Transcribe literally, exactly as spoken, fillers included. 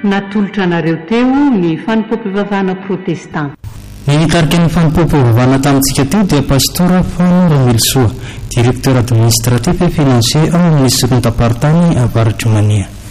natolotra anareo teo ny fanompoam-pivavahana protestant. Ny nitarika ny fanompoam-pivavahana tamintsika teo dia pastora Fano Ramelsoa, directeur administratif et financier ao amin'ny seconde apartany à Varadromania.